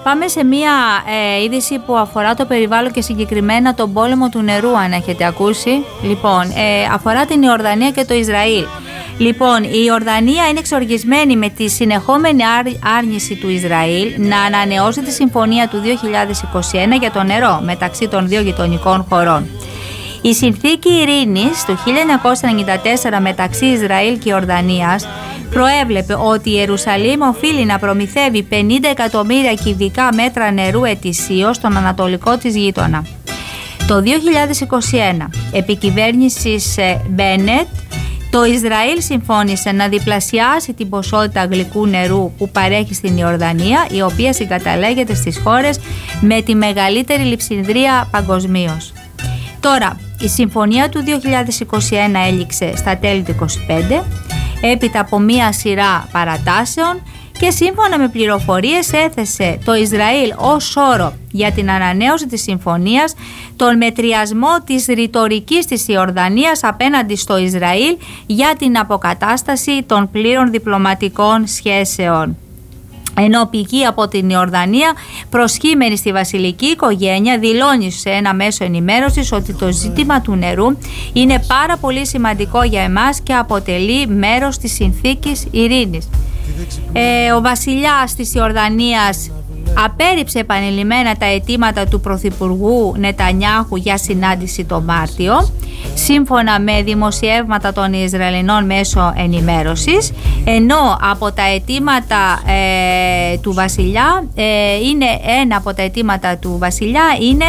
Πάμε σε μία είδηση που αφορά το περιβάλλον και συγκεκριμένα τον πόλεμο του νερού, αν έχετε ακούσει. Λοιπόν, αφορά την Ιορδανία και το Ισραήλ. Λοιπόν, η Ιορδανία είναι εξοργισμένη με τη συνεχόμενη άρνηση του Ισραήλ να ανανεώσει τη συμφωνία του 2021 για το νερό μεταξύ των δύο γειτονικών χωρών. Η συνθήκη ειρήνης του 1994 μεταξύ Ισραήλ και Ιορδανίας προέβλεπε ότι η Ιερουσαλήμ οφείλει να προμηθεύει 50 εκατομμύρια κυβικά μέτρα νερού ετησίως στον ανατολικό της γείτονα. Το 2021, επί κυβέρνησης Μπένετ, το Ισραήλ συμφώνησε να διπλασιάσει την ποσότητα γλυκού νερού που παρέχει στην Ιορδανία, η οποία συγκαταλέγεται στις χώρες με τη μεγαλύτερη λειψιδρία παγκοσμίως. Τώρα, η συμφωνία του 2021 έληξε στα τέλη του 2025, έπειτα από μία σειρά παρατάσεων, και σύμφωνα με πληροφορίες έθεσε το Ισραήλ ως όρο για την ανανέωση της συμφωνίας τον μετριασμό της ρητορικής της Ιορδανίας απέναντι στο Ισραήλ για την αποκατάσταση των πλήρων διπλωματικών σχέσεων. Ενώ πηγή από την Ιορδανία προσχήμενη στη βασιλική οικογένεια δηλώνει σε ένα μέσο ενημέρωσης ότι το ζήτημα του νερού είναι πάρα πολύ σημαντικό για εμάς και αποτελεί μέρος της συνθήκης ειρήνης. Ο βασιλιάς της Ιορδανίας απέρριψε επανειλημμένα τα αιτήματα του Πρωθυπουργού Νετανιάχου για συνάντηση το Μάρτιο, σύμφωνα με δημοσιεύματα των Ισραηλινών μέσω ενημέρωσης, ενώ από τα αιτήματα του βασιλιά ένα από τα αιτήματα του βασιλιά είναι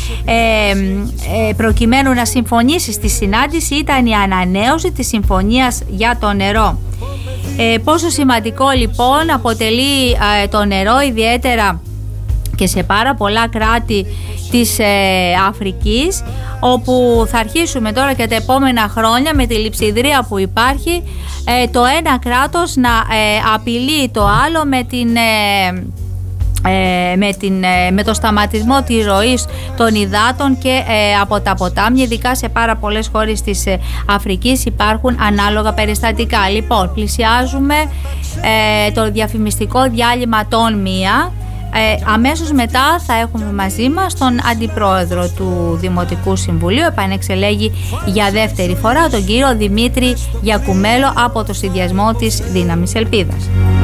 προκειμένου να συμφωνήσει στη συνάντηση ήταν η ανανέωση της συμφωνίας για το νερό. Πόσο σημαντικό λοιπόν αποτελεί το νερό, ιδιαίτερα και σε πάρα πολλά κράτη της Αφρικής, όπου θα αρχίσουμε τώρα και τα επόμενα χρόνια με τη λειψιδρία που υπάρχει, το ένα κράτος να απειλεί το άλλο με το σταματισμό της ροής των υδάτων και από τα ποτάμια, ειδικά σε πάρα πολλές χώρες της Αφρικής υπάρχουν ανάλογα περιστατικά. Λοιπόν, πλησιάζουμε το διαφημιστικό διάλειμμα των 1. Αμέσως μετά θα έχουμε μαζί μας τον Αντιπρόεδρο του Δημοτικού Συμβουλίου, επανεξελέγει για δεύτερη φορά, τον κύριο Δημήτρη Γιακουμέλο από το συνδυασμό της Δύναμης Ελπίδας.